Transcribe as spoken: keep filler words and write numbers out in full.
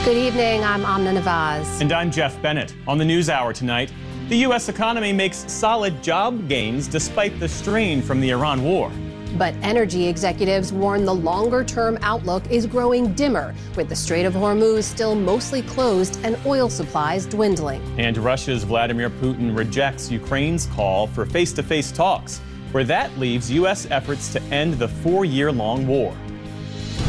Good evening, I'm Amna Nawaz. And I'm Jeff Bennett. On the NewsHour tonight, the U S economy makes solid job gains despite the strain from the Iran war. But energy executives warn the longer-term outlook is growing dimmer, with the Strait of Hormuz still mostly closed and oil supplies dwindling. And Russia's Vladimir Putin rejects Ukraine's call for face-to-face talks, where that leaves U S efforts to end the four-year-long war.